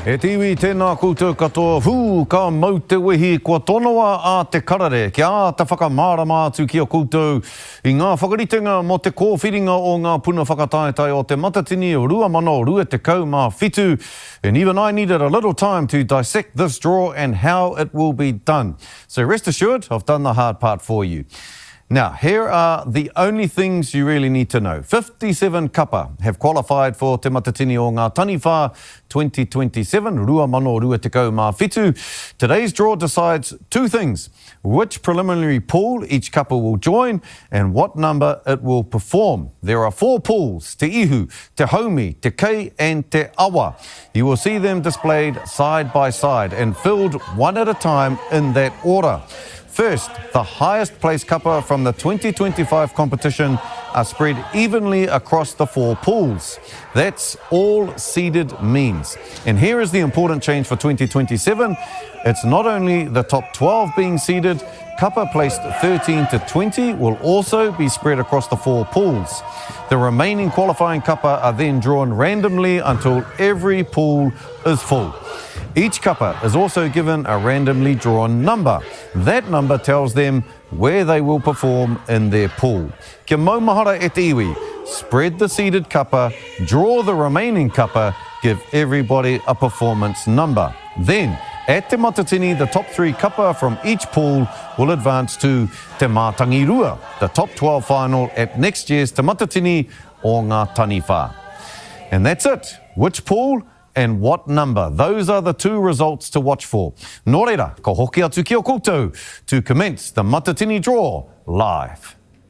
E tiwi tēnā koutou katoa, ka mau te wehi kua tonoa a te karare, ki a te whakamārama atu ki a koutou i ngā whakaritenga mo te kōwhiringa o ngā puna whakataetai o te matatini o 2025. And even I needed a little time to dissect this draw and how it will be done. So rest assured, I've done the hard part for you. Now, here are the only things you really need to know. 57 kapa have qualified for Te Matatini o ngā Taniwha 2027, Rua Mano Rua Tekau Mā Whitu. Today's draw decides two things: which preliminary pool each kapa will join and what number it will perform. There are four pools: Te Ihu, Te Haumi, Te Kei and Te Awa. You will see them displayed side by side and filled one at a time in that order. First, the highest placed kapa from the 2025 competition are spread evenly across the four pools. That's all seeded means. And here is the important change for 2027. It's not only the top 12 being seeded, kapa placed 13 to 20 will also be spread across the four pools. The remaining qualifying kapa are then drawn randomly until every pool is full. Each kapa is also given a randomly drawn number. That number tells them where they will perform in their pool. Kia maumahara e te iwi. Spread the seeded kapa, draw the remaining kapa, give everybody a performance number. Then, at Te Matatini, the top three kapa from each pool will advance to Te Mātangi Rua, the top 12 final at next year's Te Matatini o ngā Taniwha. And that's it. Which pool and what number? Those are the two results to watch for. Nō reira, ko hoki atu ki o koutou to commence the Matatini draw live.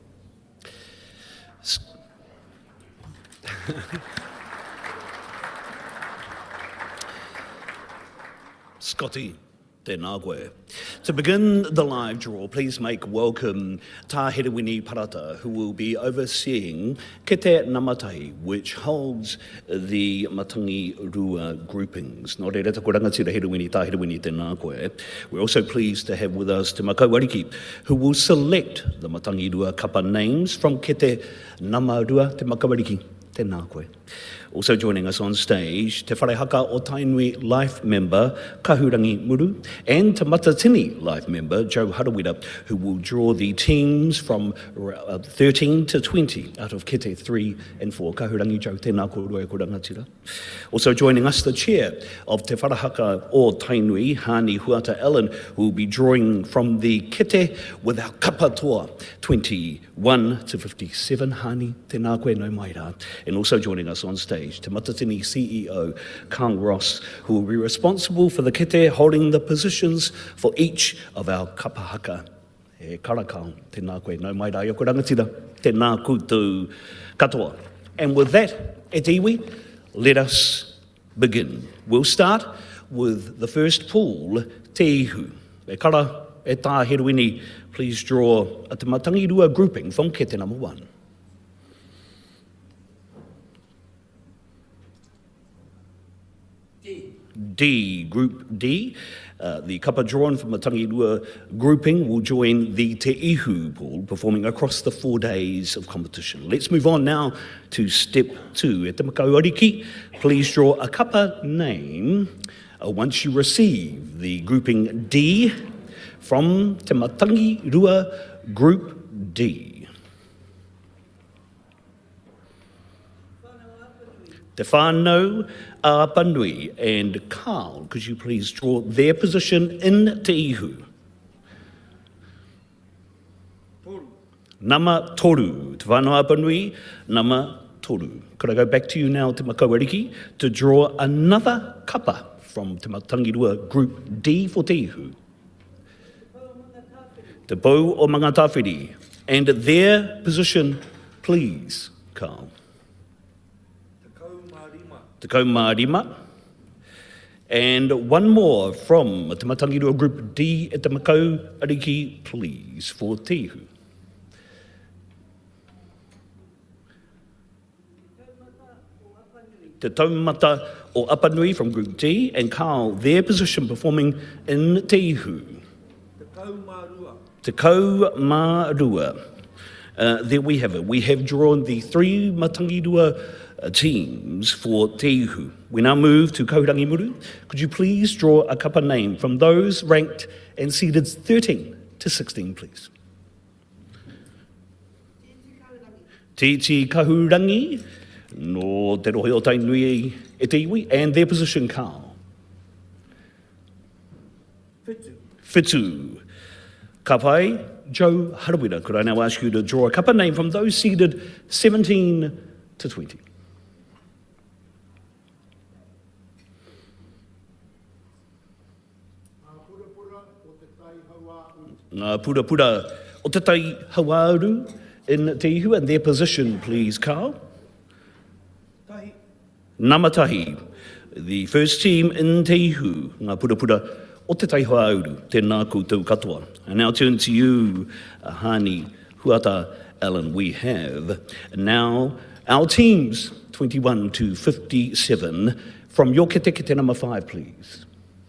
Scotty, tēnā koe. To begin the live draw, please make welcome Tā Herewini Parata, who will be overseeing Ke Te Namatai, which holds the Matangi Rua groupings. Nō reira, tako rangatira Herewini, Tā Herewini, tēnā koe. We're also pleased to have with us Te Makau Ariki, who will select the Matangi Rua kapa names from Ke Te Nama Rua, Te Makau Ariki, tēnā koe. Also joining us on stage, Te Wharehaka o Tainui Life member, Kahurangi Muru, and Te Matatini Life member, Joe Harawira, who will draw the teams from 13 to 20 out of Kete 3 and 4. Kahurangi Joe, tēnā kōrua ko rangatira. Also joining us, the chair of Te Wharehaka o Tainui, Hani Huata Allen, who will be drawing from the Kete with our kapa toa, 21 to 57. Hani, tēnā koe no mai rā. And also joining us on stage, Te Matatini CEO, Carl Ross, who will be responsible for the kete holding the positions for each of our kapa haka. E karakau, tēnā koe, no mai rā, ioko rangatira, tēnā koutou katoa. And with that, e te iwi, let us begin. We'll start with the first pool, Te Ihu. E kara, e tā Herewini, please draw a Te Matangi Rua grouping from kete number 1. D, Group D. The kapa drawn from the Matangi Rua grouping will join the Te Ihu pool, performing across the 4 days of competition. Let's move on now to step 2. E te Makau Ariki, please draw a kapa name once you receive the grouping D from Te Matangi Rua Group D. Te whānau Apanui and Carl, could you please draw their position in Te Ihu? Nama toru. Te whānau Apanui, nama toru. Could I go back to you now, Te Makau Ariki, to draw another kapa from Te Matangi Rua Group D for Te Ihu? Te Pou o Mangatawhiri. And their position, please, Carl. Te Kaumārima. And one more from Te Matangi Rua Group D at Te Makau Ariki, please, for Te Ihu. Te Taumata o Apanui from Group D, and Carl, their position performing in Te Ihu. Te Kaumārua. There we have it. We have drawn the 3 Matangi Rua teams for Te Ihu. We now move to Kaurangi Muru. Could you please draw a kapa name from those ranked and seeded 13 to 16, please? Titi Kahurangi, no Te Rohe o Tainui e Te Iwi, and their position, Carl. Fitu. Kapai, Joe Harawira. Could I now ask you to draw a kapa name from those seeded 17 to 20? Ngā pura pura o te tai hauauru in Te Ihu, and their position, please, Carl. Tahi. Namatahi, the first team in Te Ihu, ngā pura pura o te tai hauauru, tēnā koutou katoa. I now turn to you, Hani Huata Allen. We have now our teams, 21 to 57, from your kete number 5, please.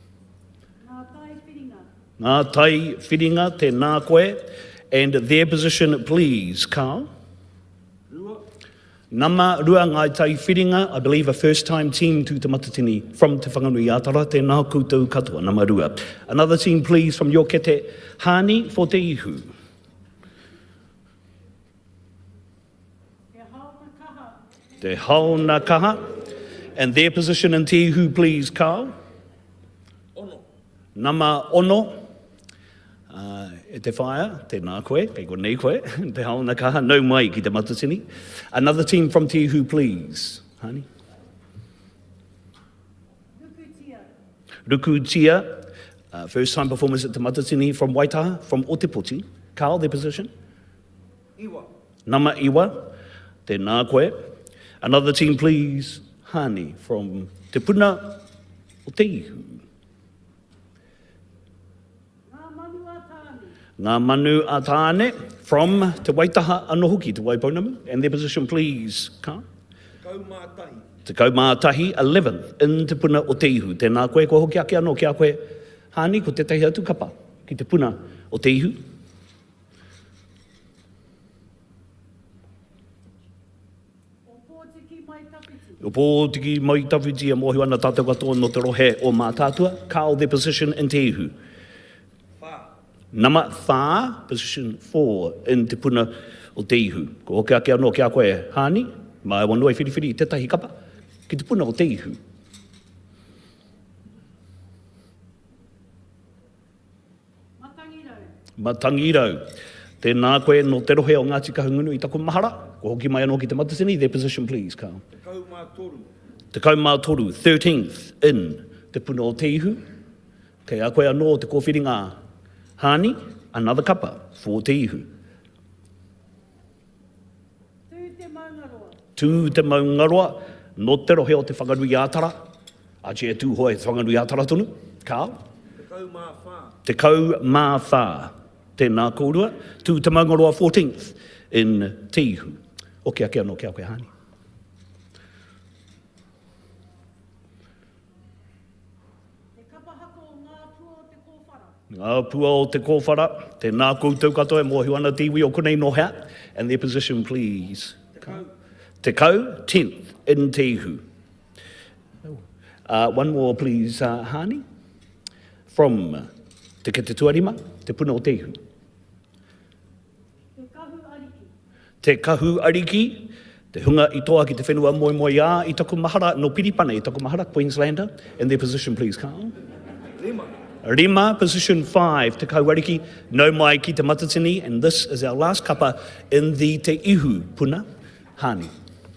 Ngā tai whiringa, tēnā koe, and their position, please, Carl. Nama rua ngā tai whiringa, I believe a first-time team to Te Matatini from Te Whanganui Atara, tēnā koutou katoa, nama rua. Another team, please, from your kete, Hani for Te Ihu. Te Hauna Kaha, and their position in Te Ihu, please, Carl. Ono. Nama Ono. E te whaia, tēnā koe, kei ko nei koe, te haona kaha, nau mai ki te Matatini. Another team from Te Ihu, please. Hani? Rukutia, first time performers at te Matatini from Waitaha, from Otepoti. Carl, their position? Iwa. Nama Iwa, tēnā koe. Another team, please. Hani, from Te Puna o Te Ihu. Ngā manu a tāne from Te Waitaha Anohuki, Te Waipounamu, and their position, please, Carl. Te Kaumātahi, 11th, in Te Puna o Te Ihu. Tēnā koe, ko hoki ake anō kia koe, Hani, ko te tehi atu kapa, ki Te Puna o Te Ihu. O pōtiki mai tawhiti a mohi wana tātou katoa no te rohe o mā tātua. Carl, their position in Te Ihu. Nama Wha, position 4 in Te Puna o Te Ihu. Ko hoki ake anō kia koe, Hani, mai wanua i whiriwhiri te tahi kapa, ki Te Puna o Te Ihu. Matangirau. Tēnā koe no te rohe o Ngāti Kahungunu i taku mahara. Ko hoki mai anō ki te Matatini, their position, please, Carl. Te Kaumātoru, 13th in Te Puna o Te Ihu. Kei a koe anō te kōwhiringa Hani, another kapa for Te Ihu. Tū te maungaroa, no te rohe o te Whanganui Atara. Ache e tū hoe te Whanganui Atara tonu. Carl? Te Kaumāwha. Tēnā kōrua. Tū te maungaroa, 14th in Te Ihu. Oke ake anō kia koe, Hani. Ngā pua o te kōwhara, tēnā koutou katoa e mohi wana tiwi o kunei no hea, and their position, please. Te kau, 10th in Te Ihu. One more, please, Hani. From Te Kete Tuarima, Te Puna o Te Ihu. Te Kahu Ariki, te hunga i toa ki te whenua moe moe ia, i taku mahara, no Piripana i taku mahara, Queenslander, and their position, please, Carl. Rima, position 5, Te Kauariki, no mai ki te Matatini, and this is our last kapa in the Te Ihu Puna, Hani.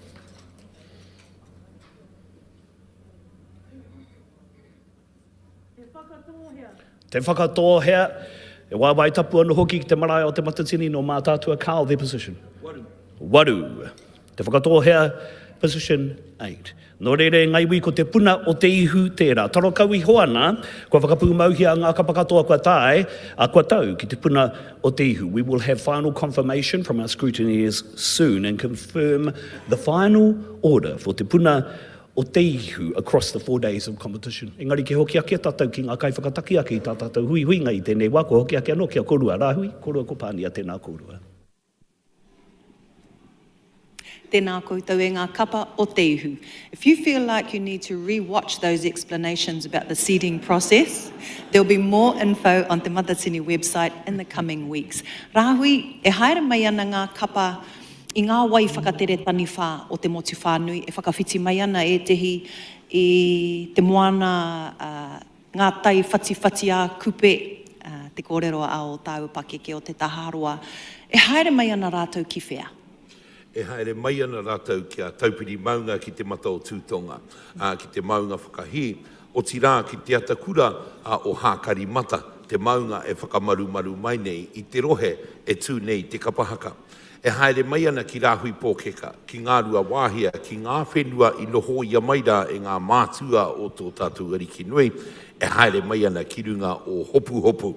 Te whakatohea, e wāwai tapu anu hoki ki te marae o te Matatini no mā tātua. Carl, their position. Waru. Te whakatohea, position 8. Nō reire ngai wi ko te Puna o Te Ihu tērā. Taro kau I hoana, kua whakapūmauhia ngā kapakatoa kua tae, a kua tau ki te Puna o Te Ihu. We will have final confirmation from our scrutineers soon and confirm the final order for te Puna o Te Ihu across the 4 days of competition. Engari ke hoki ake tātou ki ngā kai whakataki ake I tā tātou hui hui ngai tēnei wā, ko hoki ake anō kia korua rāhui, korua ko pānia tēnā korua. Tēnā koutou e ngā kapa o te ihu. If you feel like you need to re-watch those explanations about the seeding process, there'll be more info on Te Matatini website in the coming weeks. Rāhui, e haere mai ana ngā kapa i ngā wai whakatere tani whā o te motu whānui, e whakawhiti mai ana e tehi i te moana ngā tai whati a kupe, te kōrero a o tāu pakeke o te taharoa. E haere mai ana rātou ki whea. E haere mai ana rātou kia taupiri maunga ki te mata o tūtonga, ki te maunga whakahi, o tirā ki te atakura o hākari mata, te maunga e whakamaru mai nei i te rohe e tū nei te kapahaka. E haere mai ana ki rāhui pōkeka, ki ngā rua wāhia, ki ngā whenua i noho ia maira e ngā mātua o tō tātou ariki nui, e haere mai ana ki runga o hopu,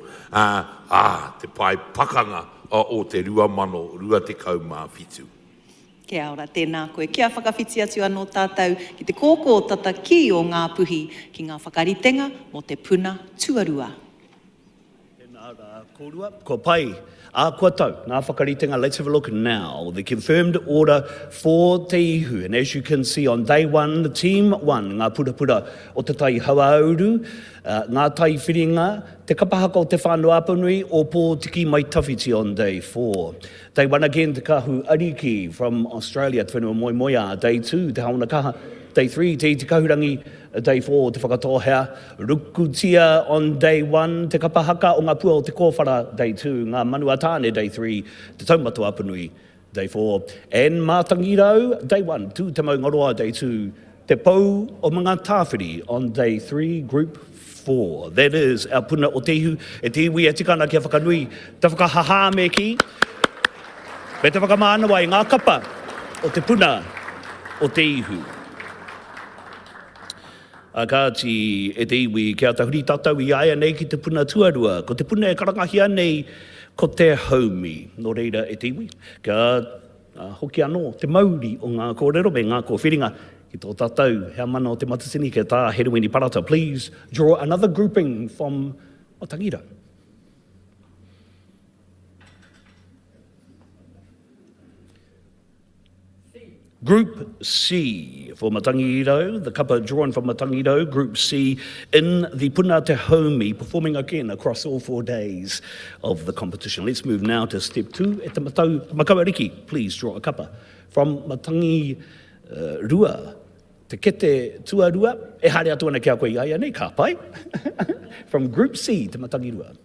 te pai pakanga o te rua te kaumā whitu. Kia ora, tēnā koe. Kia whakawhiti atu anō tātou ki te kōkō tata ki o ngā puhi ki ngā whakaritenga mo te puna tuarua. Tēnā rā kōrua, ko pai. Kua tau, ngā whakaritenga, let's have a look now. The confirmed order for Te Ihu. And as you can see on day one, the team one, ngā pura o te tai hauauru, ngā tai whiringa, te kapahaka o te whānau apanui, o pō tiki mai tawhiti on day 4. Day 1 again, te kahu ariki from Australia, te whenua moia. Day 2, te hauna kaha. Day 3, te kahurangi. Day 4, te whakatohea. Rukutia on day 1, te kapahaka o ngā pua o te kōwhara. Day 2, ngā manuatāne. Day 3, te taumatu apanui. Day 4, and mātangirau. Day 1, tū te maungoroa. Day 2, te pou o mga tāwhiri on day 3, group 4. That is our puna o te ihu. E te iwi e tikana kia whakanui. Te whakahaha me ki. Me te whakamāna wai ngā kapa o te puna o te ihu. Kāti e te iwi kia tahuri tātou I aia nei ki te puna tuarua. Ko te puna e karangahia nei ko te haumi. Nō reira e te iwi. Kia hoki anō te mauri o ngā kōrero me ngā kōwhiringa. Ki tō tātou, hea mana o te matasini ke tā Herewini Parata. Please draw another grouping from Otangira. Group C for Matangiro, the kapa drawn from Matangiro, Group C in the Puna Te Haumi, performing again across all 4 days of the competition. Let's move now to step 2. At the Makawariki, please draw a kapa from Matangi Rua. Te kete tuarua, e haere atu ana kia koe iaia nei, ka pai. From Group C, te Matangirua.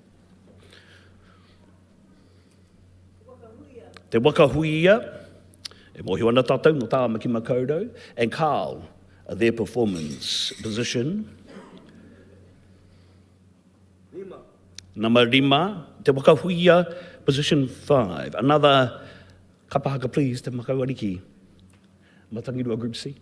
Te wakahuia. E mohi wana tātou no tā maki makaudo. And Carl, their performance position. Number 5, te wakahuia, position 5. Another kapahaka, please, te makawariki. Matangirua Group C.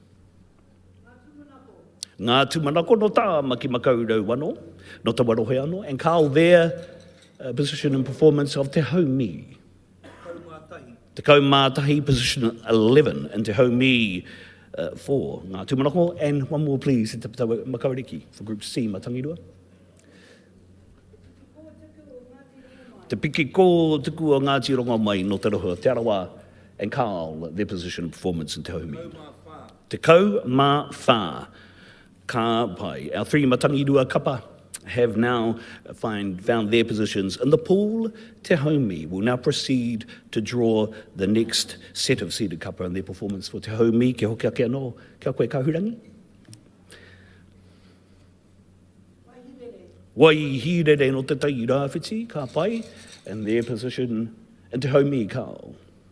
Ngā tūmanako no tā maki makaudo wano, no ta warohe ano. And Carl, their position and performance of Te Haumi. Te kaumātahi, position 11, and Te Haumi 4. Ngā tūmanako, and one more please, te makawariki for Group C, Matangirua. Te piki ko tuku o Ngāti Ronga mai no te rohua, te arawa, and Carl, their position and performance in Te Haumi. Te kaumā ka pai. Our 3 Matangirua kapa have now found their positions in the pool. Te Haumi will now proceed to draw the next set of seeded kapa and their performance for Te Haumi. Ke hoki ake anō, kia koe kahurangi. Waihirere no te tai rāwhiti, ka pai, and their position in Te Haumi, Carl.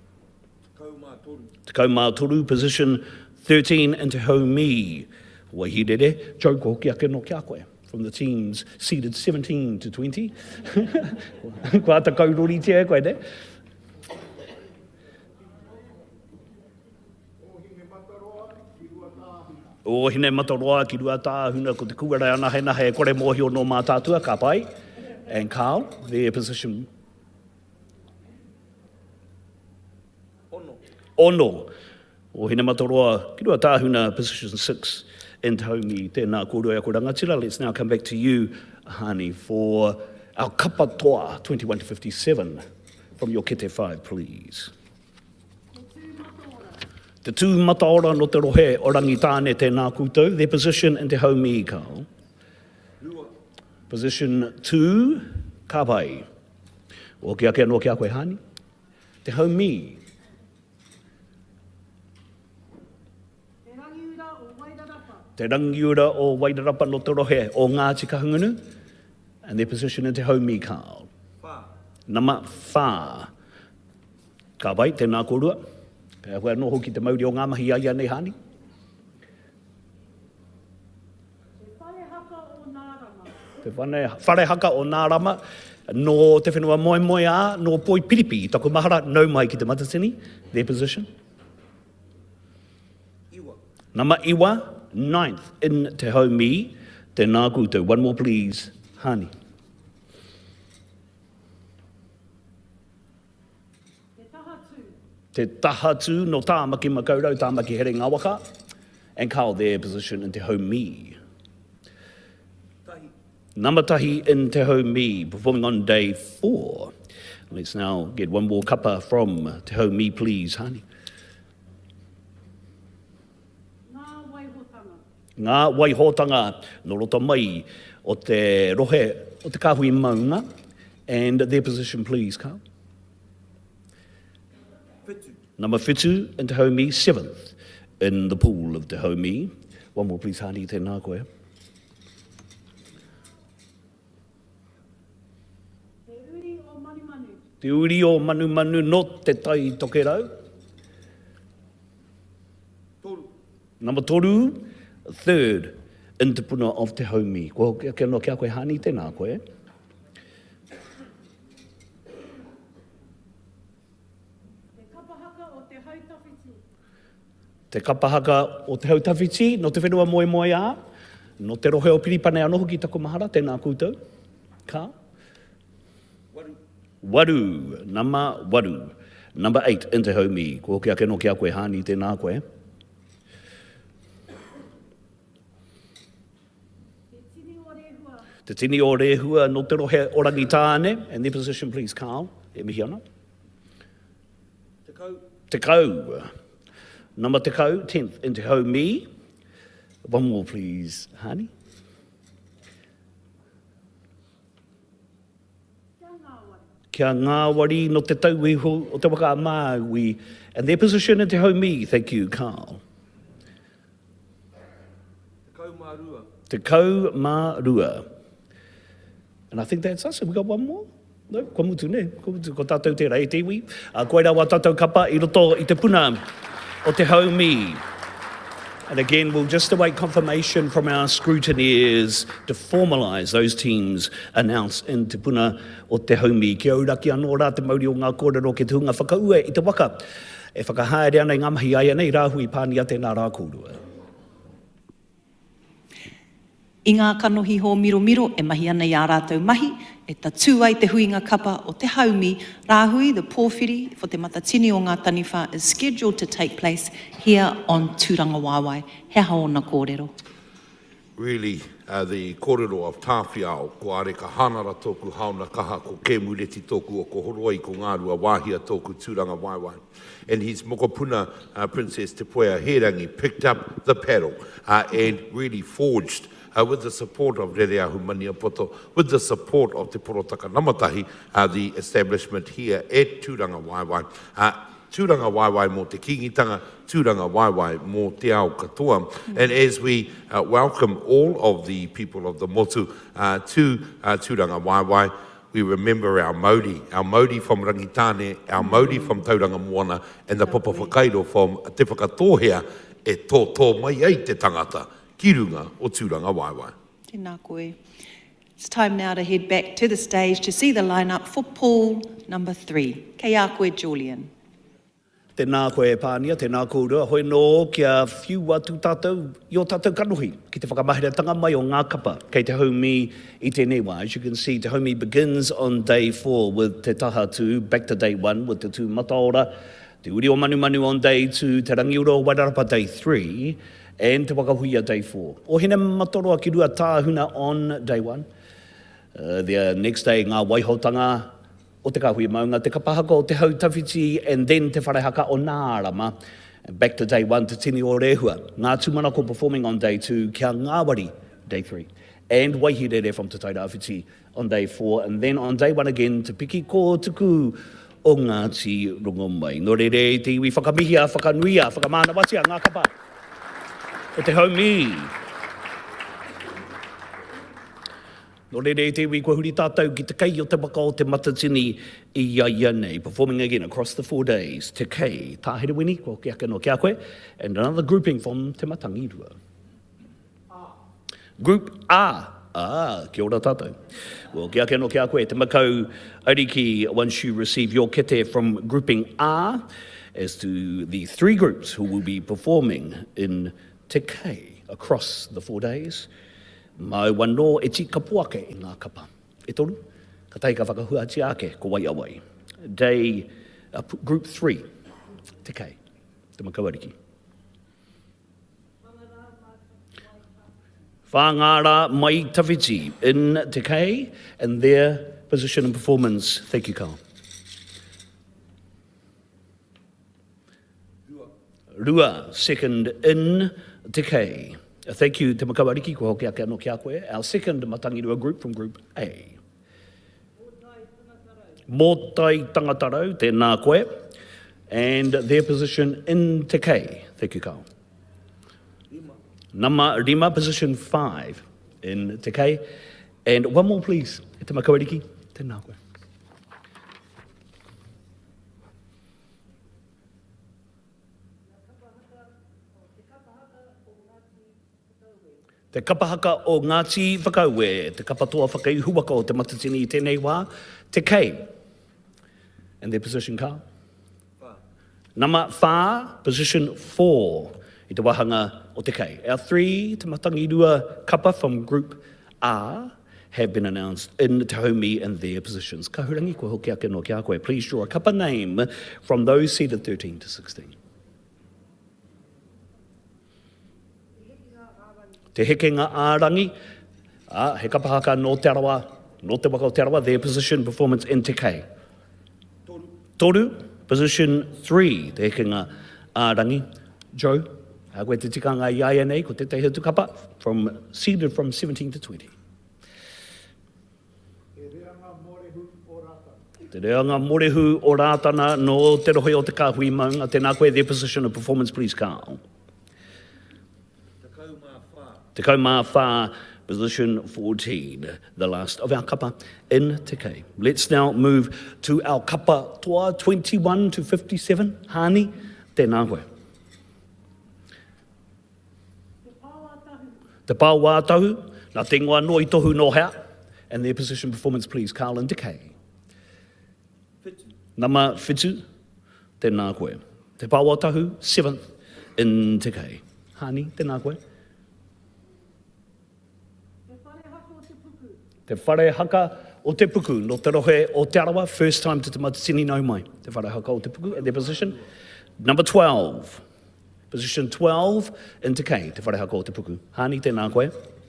Te kaumātoru, position 13 in Te Haumi. Waihirere, Joe ko hoki ake no kia koe. From the teams seeded 17 to 20. Kua ta kaurori tia koe ne. O hine mataroa ki rua tāhuna ko te kuara ana he nahe kore mohi o no mātātua ka pai. And Carl, their position. Ono. O hine mataroa ki rua tāhuna, position 6. And Haumi, tēnā kōrua ko rangatira. Let's now come back to you, Hani, for our kapa toa, 21 to 57, from your kete 5, please. Te tū mataora no te rohe o rangitāne tēnā koutou, their position in te haumi kao. Position 2, ka pai. O kia no kia koe hani. Te haumi. Te rangiura o Wairarapa no te rohe o Ngāti Kahungunu, and their position in te haumi kao. Nama whā. Ka pai, tēnā korua. Pea koe anō hoki te mauri o ngā mahi aia nei hani. Te whare haka o nā rama, no te whenua moe moe a, no poi piripi, taku mahara, no mai ki te matatini, their position. Nama iwa, 9th in te haumi, te nā koutou. One more please, Hani. Te tahatu no tāmaki makaurau, tāmaki here ngā waka, and kao their position in te haumi. Number tahi in te haumi, performing on day 4. Let's now get one more kapa from te haumi, please, Hani. Ngā waihotanga, no rota mai o te rohe, o te kahui maunga, and their position, please, Carl. Number Fitu in Te Haumi, 7th in the pool of Te Haumi. One more, please, Hani, tēnā koe. Te uri o manu manu no te tai tokerau. Number 3, 3rd in Te Puna of Te Haumi. Ko kia no kia koe Hani, tēnā koe. Te kapahaka o te hautawhiti, no te whenua moe moe a, no te rohe o piripane anoho ki taku mahara, tēnā koutou. Ka? Waru. Nama waru. Number 8 in Te Haumi. Ko kia no kia koe Hani, tēnā koe. Te tini o rehua no te rohe o rangitāne, and their position, please, Carl. E mihi ana. Te kau. Number te kau, 10th in Te Haumi. One more, please, Hani. Kia ngāwari no te tauiho o te waka māui. And their position in Te Haumi, thank you, Carl. Te kau mārua. And I think that's us. Have we got one more? No, kua mutu ne. Kua mutu ko tātou te rei te iwi. Koe rawa tātou kapa I roto I te puna o Te Haumi. And again, we'll just await confirmation from our scrutineers to formalise those teams announced in Te Puna o Te Haumi. Kia auraki anō rā te mauri o ngā kōrero ke te hunga whakaue I te waka. E whakahaere ana I ngā mahi aia nei rāhui pāni a tēnā rā kōrua. I ngā kanohi ho miro miro e mahi ana I a rātou mahi, e ta tū ai te huinga kapa o Te Haumi, rāhui, the pōwhiri for te matatini o ngā taniwha is scheduled to take place here on Tūranga Waiwai. He haona kōrero. Really, the kōrero of Tāwhiao, ko are ka hanara tōku hauna kaha, ko ke mureti tōku o ko horoi ko ngārua wāhia tōku Tūranga Waiwai. And his mokopuna, Princess Te Poia Herangi, picked up the paddle and really forged with the support of Rereahu Maniapoto, with the support of Te Porotaka Namatahi, the establishment here at Tūranga Waiwai. Tūranga Waiwai mō te kingitanga, Tūranga Waiwai mō te ao katoa. And as we welcome all of the people of the motu to Tūranga Waiwai, we remember our Māori from Rangitāne, our Māori from Tauranga Moana, and the Papa Whakairo from Te Whakatohea, e tō mai ai te tangata. Kirunga o Tūranga Waiwai. Tēnā koe. It's time now to head back to the stage to see the lineup for pool number 3. Kei a koe, Julian. Tēnā koe pānia, tēnā kōrua, hoi no kia whiua tū tātou, I o tātou kanohi, ki te whakamahiratanga mai o ngā kapa, kei Te Haumi I tēnei wā. As you can see, Te Haumi begins on day 4 with Te Tahatu, back to day 1 with Te Tū Mataora, Te Uri o Manu Manu on day 2, Te Rangiura o Wairarapa day 3, and Te Wakahuia day 4. O hine matoroa ki rua tāhuna on day 1. The next day, ngā waihotanga o te kahui maunga, te kapahaka o te hautawhiti, and then te wharehaka o Nārama. And back to day 1 to tini o rehua. Ngā tūmanako performing on day 2, kia Ngāwari, day 3. And Waihirere from Te Tairāwhiti on day 4. And then on day 1 again, Te Piki ko tuku o Ngāti Rungomai. Nō re re te iwi whakamihia, whakanuia, whakamānawatia, ngā kapa. O te haumi. Nō re re te iwi kua huri tātou ki te kei o te waka o te matatini I ia nei. Performing again across the 4 days. Te kei, tāhere wini, ko kia keno kia koe. And another grouping from Te Matangirua. Group A. Kia ora tātou. Well, kia keno kia koe, te makau ariki once you receive your kete from grouping A as to the 3 groups who will be performing in Te Kei across the 4 days. Mai wano e ti kapuake I ngā kapa. E toru, ka tai ka whakahuati ake ko wai awai. Day, group 3, Te Kei, te makau ariki. Whangara mai tawhiti in Te Kei and their position and performance. Thank you, Carl. Rua, second in Te Kei. Thank you, Te Makawariki, ko hoki ake anō kia koe. Our second Matangirua group from Group A. Mōtai Tangatarau, tēnā koe. And their position in Te Kei. Thank you, Carl. Nama Rima, position 5 in Te Kei. And one more, please. Te Makawariki, tēnā koe. Te kapahaka o Ngāti Whakauwe, te kapatoa whakaihuaka o te matatini I tēnei wā, Te Kei. And their position, Carl? Nama Whā, position 4. I te wahanga o Te Kei. Our 3 te matangirua kapa from Group A have been announced in Te Haumi and their positions. Ka hurangi ko hoki ake no kia koe. Please draw a kapa name from those seated 13 to 16. Te hekenga ārangi, he kapahaka no Te Arawa, no Te Waka o Te Arawa, their position, performance in Te Kei. Toru, position 3, te hekenga ārangi. Joe, koe te tikanga iaia nei, ko te te hitu kapa, seeded from 17 to 20. Te reanga morehu o rātana no te rohe o te kāhui maunga, tēnā koe, their position of performance, please, Carl. Te Kaumā Whā, position 14, the last of our kapa in Te Kei. Let's now move to our kapa toa 21 to 57. Hani, tēnā koe. Te pāwā tahu, nā te ngoa noi tohu no hea, and their position performance, please, Carl in Te Kei. Nama Whitu, tēnā koe. Te pāwā tahu, 7th in Te Kei. Hani, tēnā koe. Te whare haka o te puku, no te rohe o Te Arawa, first time to te matatini nau mai. Te whare haka o te puku, and their position. Number 12, position 12 in Te Kei, te whare haka o te puku. Hani, tēnā koe.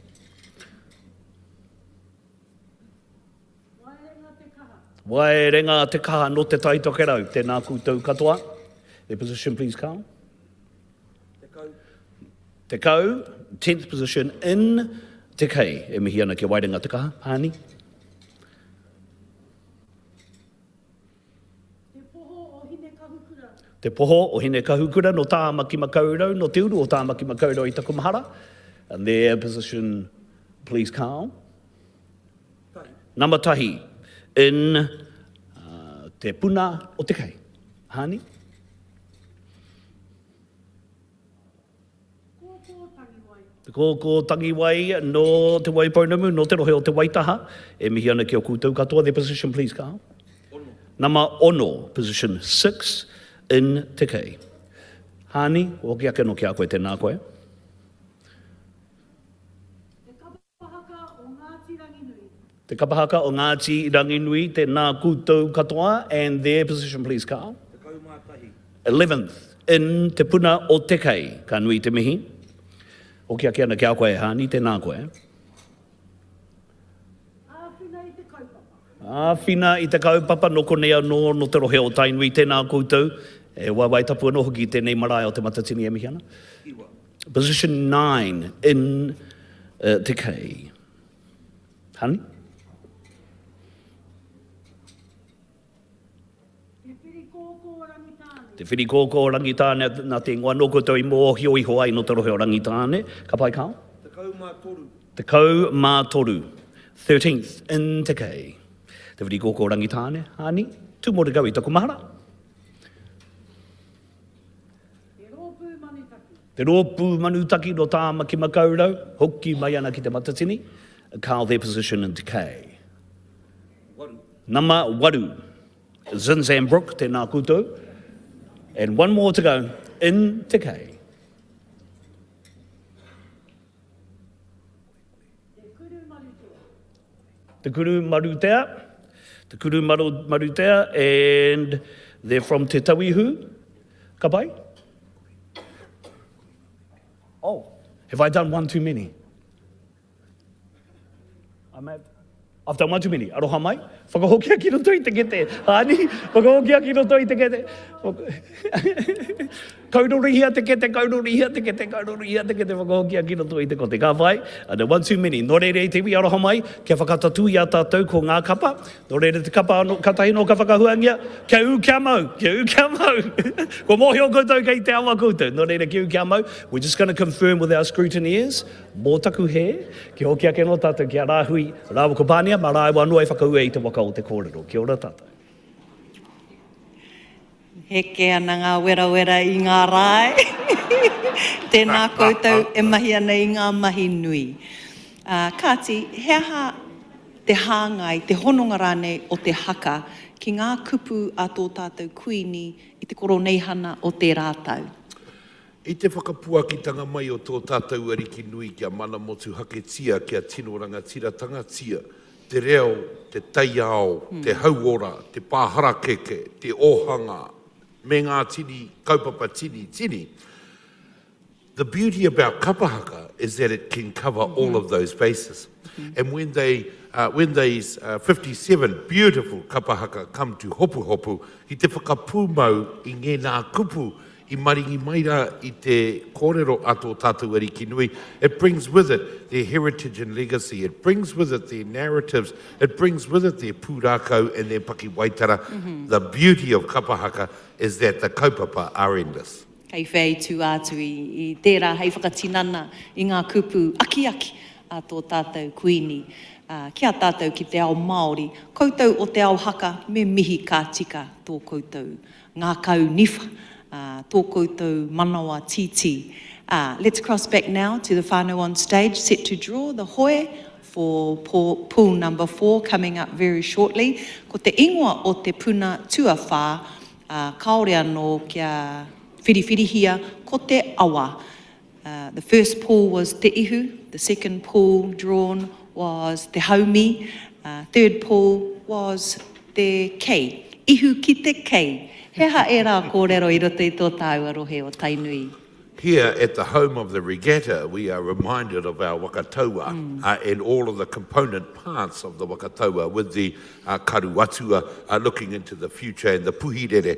Wairenga te kaha no te taitokerau, tēnā koutou katoa. Their position, please, Carl. Te kau, 10th position in Te Kei, e mihi ana ki wairenga te kaha, Hani. Te poho o hine kahukura no tā maki makaurau, no te uru o tā maki makaurau I taku mahara. And their position, please, Carl. Number tahi, in te puna o Te Kei, Hani. Te kōkō tangi wai no te waipaunamu, no te rohe o te waitaha. E mihi ana ki o koutou katoa. Their position, please, Carl. Nama ono, position 6 in Te Kei. Hani, o ki ake no ki a koe tēnā koe. Te kapahaka o Ngāti Ranginui, tēnā koutou katoa. And their position, please, Carl. 11th in te puna o Te Kei, ka nui te mihi. O kia ana kia koe, Hani, tēnā koe. Āwhina I te kaupapa, no konea no te rohe o tainui, tēnā koutou. E wai tapu anō hoki tēnei marae o te matatini e mihi ana. Position 9 in te kei. Honey? Te whiri kōkō o rangitāne nā te ingoa nō koutou I mō hio iho ai no te rohe o rangitāne. Ka pai kao? Te kau mā toru. 13th in te kei. Te whiri kōkō o rangitāne. Honey? Two more to go I taku mahara. Te rōpū manutaki no tāma ki makaurau, hoki mai ana ki te matatini, kao their position in te kei. Nama waru, Zinzanbrook, tēnā koutou. And one more to go, in te kei. Te kuru marutea. Te kuru marutea, and they're from Te Tauihu. Ka pai? Oh, have I done one too many? I've done one too many. Aroha mai? Whakahokia ki roto I te kete. Ani? Whakahokia ki roto I te kete. Kaururihia te kete, kaururihia te kete, kaururihia te kete. Whakahokia ki roto I te kote. Ka whai? And one too many. Nō reire te wi aroha mai. Kia whakatatu I a tātou ko ngā kapa. Nō reire te kapa katahi no ka whakahuangia. Kia u kia mau. Kia u kia mau. Ko mohi o koutou kei te awa koutou. Nō reire kia u kia mau. We're just going to confirm with our scrutineers. Mō taku he. Kia hoki ake no tātou kia rāhui. Rāwa ko pānia. Mā rāi wanua e whakaue I te waka o te kōrero. Kia ora tātou. Heke ana ngā wera I ngā rai. Tēnā koutou e mahi ana I ngā mahi nui. Kāti, he aha te hāngai, te hononga rānei o te haka ki ngā kupu a tō tātou kuini I te koro neihana o te rātau. I te whakapuakitanga mai o tō tātou ariki nui kia mana motu hake tia kia tino rangatira tia. Te reo, te taiao, te hauora, te pāhara keke, te ohanga, me ngā tini, kaupapa tini. The beauty about kapahaka is that it can cover all of those bases. And when these 57 beautiful kapahaka come to hopu, I te whakapūmau I ngēnā kupu, I maringi maira I te kōrero ato tātou ariki nui. It brings with it their heritage and legacy. It brings with it their narratives. It brings with it their pūrākau and their paki waitara. The beauty of kapahaka is that the kaupapa are endless. Kei whai tū atu I tērā hei whakatinana I ngā kupu aki a tō tātou kuini. Kia tātou ki te ao Māori, koutou o te ao haka me mihi ka tika tō koutou. Ngā kau niwha. Tō koutou manawa titi. Let's cross back now to the whānau on stage, set to draw the hoe for pool number 4 coming up very shortly. Ko te ingoa o te puna tuawhā, kaore anō kia whiriwhirihia ko te awa. The first pool was te ihu, the second pool drawn was te haumi, third pool was te kei. Ihu ki te kei. Heha e rā kōrero I roto I tō tāua rohe o Tainui. Here at the home of the regatta, we are reminded of our wakataua and all of the component parts of the wakataua with the karuatua looking into the future and the puhirere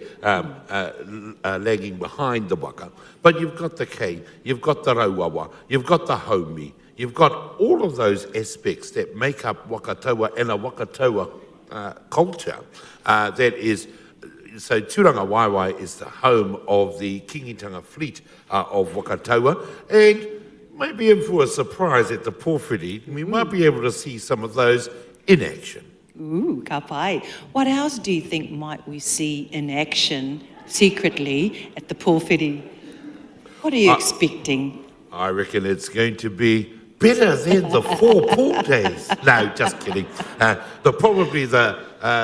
lagging behind the waka. But you've got the kei, you've got the rauawa, you've got the haumi, you've got all of those aspects that make up wakataua and a wakataua culture that is. So Turanga Waiwai is the home of the Kingitanga fleet of Wakataua, and maybe in for a surprise at the Pōwhiri, we might be able to see some of those in action. Ooh, ka pai. What else do you think might we see in action secretly at the Pōwhiri? What are you expecting? I reckon it's going to be better than the 4 pool days. No, just kidding. Probably the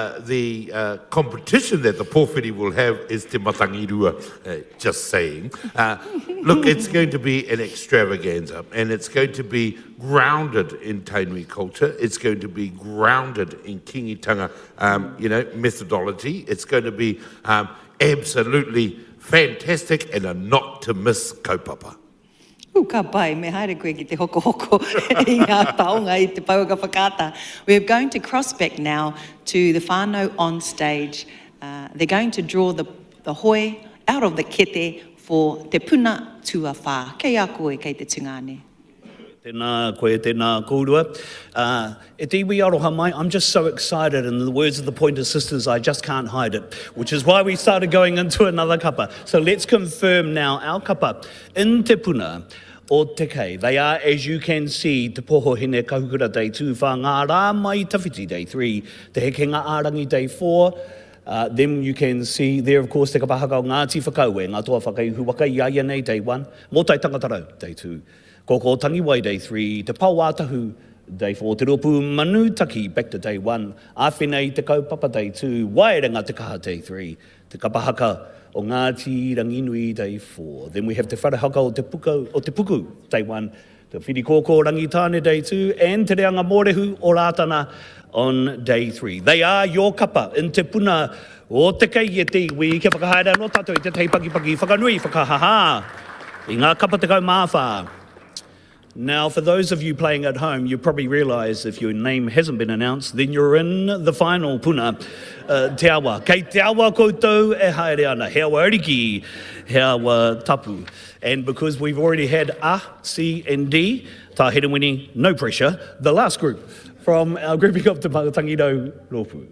competition that the Pōwhiri will have is Te Matangirua, just saying. Look, it's going to be an extravaganza, and it's going to be grounded in Tainui culture. It's going to be grounded in Kingitanga, methodology. It's going to be absolutely fantastic and a not-to-miss kaupapa. Ka pai, me haere koe ki te hoko I ngā taonga I te pauka whakata. We're going to cross back now to the whānau on stage. They're going to draw the hoe out of the kete for te puna tua whā. Kei a koe kei te tingane. Tēnā koe, tēnā kōrua. E te iwi aroha mai, I'm just so excited, in the words of the Pointer Sisters, I just can't hide it, which is why we started going into another kapa. So let's confirm now our kapa in te puna o te kei. They are, as you can see, te poho hine kahukura day 2, wha ngā rā mai tawhiti day 3, te hekenga ārangi day 4, then you can see there, of course, te kapahaka o Ngāti Whakaue, ngā toa whakaihu waka i aia nei day 1, mō tai tangatarau day 2. Koko Tangiwai day 3, te Pauatahu day 4, te Ropu Manutaki back to day 1, Awhenei te Kaupapa day 2, Wairenga te Kaha day 3, te Kapahaka o Ngāti Ranginui day 4. Then we have te Wharehaka o te Puku day 1, te Whirikoko Rangitāne day 2, and te Reanga Mōrehu o Rātana on day 3. They are your kapa in te puna o te kei e te iwi, ke whakahaere no tātou i te teipaki whakanui, whakahaha, i ngā kapa te kaumāwha. Now, for those of you playing at home, you probably realise if your name hasn't been announced, then you're in the final puna, te awa. Kei te awa koutou e haere ana, he awa ariki, he awa tapu. And because we've already had A, C and D, tā Herewini, no pressure, the last group from our grouping of Te Tangiro Ropu.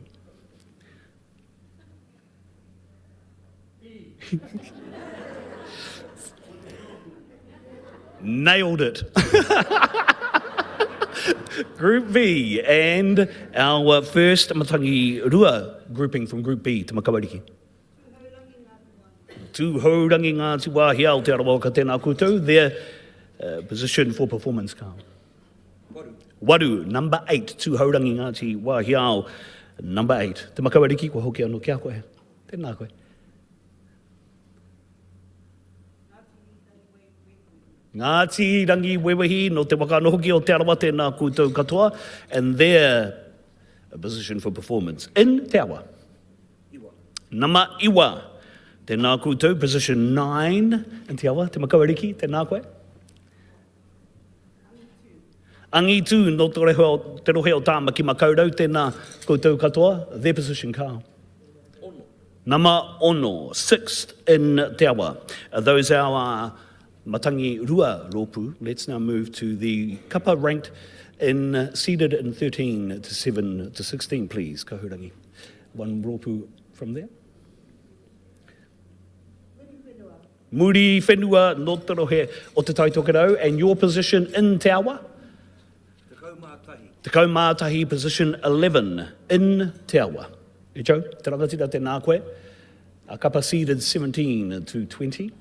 Nailed it. Group B, and our first Matangi Rua grouping from Group B, Te Makawariki. Tūhourangi Ngāti Wāhi Aotearoa tēnā koutou, their position for performance car. Waru, number 8, Tūhourangi Ngāti Wāhi Ao, number 8. Te Makawariki, kua hoki anō kia koe. Tēnā koe. Ngāti Rangi Wewehi no te Wakanohoki o te Arawa tēnā koutou katoa, and their position for performance in Te Awa. Nama Iwa, tēnā koutou, position 9 in Te Awa, te Makawariki, tēnā koe. Angi tū no te rohe o tāma ki makaurau, tēnā koutou katoa, their position car. Nama Ono, 6th in Te Awa. Those are our Matangi Rua Ropu. Let's now move to the kapa ranked in, seeded in 13 to 7 to 16, please, Kahurangi. One Ropu from there. Muri Whenua no te rohe o te taitokerau, and your position in Te Awa? Te Kaumātahi, position 11 in Te Awa. E Joe, te rangatira tēnā koe. A kapa seeded 17 to 20.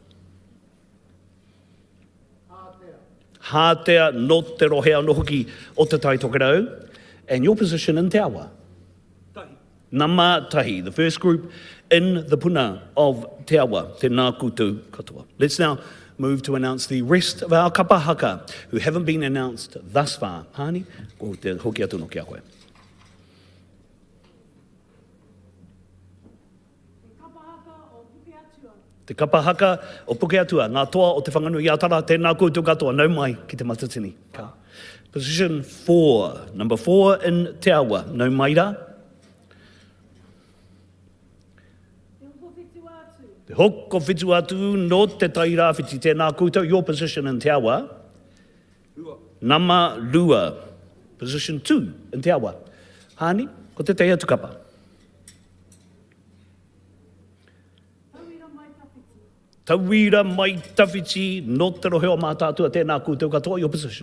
Hātea no te rohea no hoki o te taitokerau, and your position in Te Awa? Nama Tahi, the first group in the puna of Te Awa, tēnā koutou katoa. Let's now move to announce the rest of our kapa haka who haven't been announced thus far. Hani, ko te hoki atu no kia koe. Te kapa haka o Pukeatua, ngā toa o te whanganui atara, tēnā koutou katoa, nau mai ki te matatini. Position 4, number 4 in Te Awa, nau mai rā. Te hoko whitu atu no te taira whiti tēnā koutou, your position in Te Awa. Nama Lua, position 2 in Te Awa. Hani, ko te te atu kapa. Tauira mai tawhiti no te rohe o mātātua tēnā koutou katoa, your position.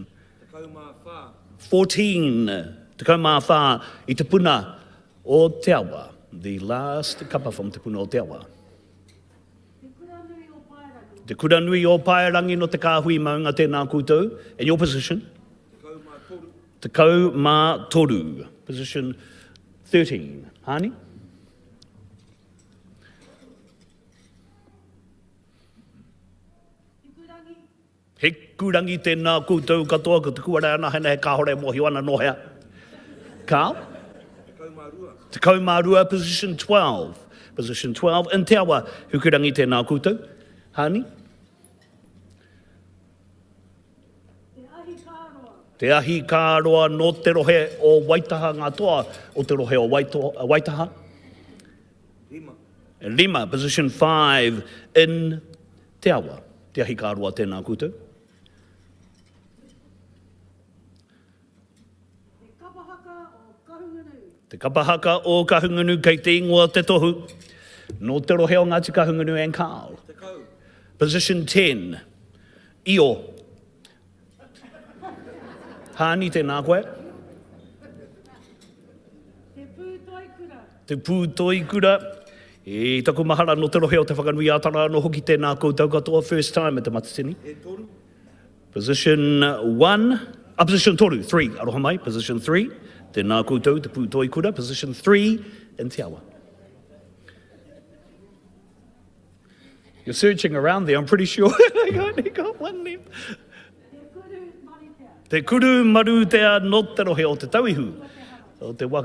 14, te kaumāwha i te puna o Te Awa, the last kapa from te puna o Te Awa. Te kura nui o Paerangi no te kāhui maunga tēnā koutou, and your position? Te kaumātoru, position 13. Hani? He kurangi tēnā koutou katoa, ko te kuara ana hena he kāhore mohi wana nohea. Kā? Te kaumārua, position 12. Position 12 in Te Awa, hukurangi tēnā koutou. Hani? Te ahi kāroa no te rohe o Waitaha ngā toa o te rohe o Waitaha. And lima, position 5 in Te Awa. Te ahi ka roa tēnā koutou. Te kapahaka o kahungunu kei te ingoa te tohu. No te rohe o Ngāti Kahungunu and Carl. Position 10, Io. Hāni tēnā koe. Te pū toi kura. E taku mahara no te rohe o te whakanui ātara no hoki tēnā koutou katoa first time at te Matasini. Position 1, position 3, aroha mai, position 3. Tēnā koutou, te pū toi kura, position 3 in Te Awa. You're searching around there, I'm pretty sure. I only got one left. Te kuru maru tea no te rohe o te tauihu. O te waka.